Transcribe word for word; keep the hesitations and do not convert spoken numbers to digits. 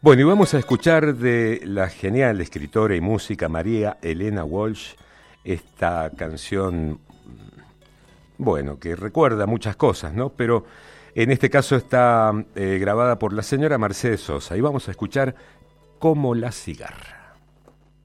Bueno, y vamos a escuchar de la genial escritora y música María Elena Walsh esta canción, bueno, que recuerda muchas cosas, ¿no? Pero en este caso está eh, grabada por la señora Mercedes Sosa y vamos a escuchar Como la cigarra.